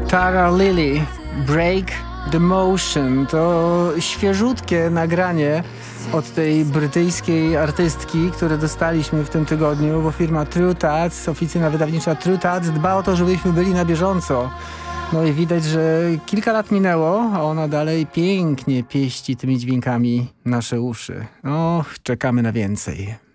Tara Lily, Break the Motion. To świeżutkie nagranie od tej brytyjskiej artystki, które dostaliśmy w tym tygodniu, bo firma True Tats, oficyna wydawnicza True Tats dba o to, żebyśmy byli na bieżąco. No i widać, że kilka lat minęło, a ona dalej pięknie pieści tymi dźwiękami nasze uszy. Och, czekamy na więcej.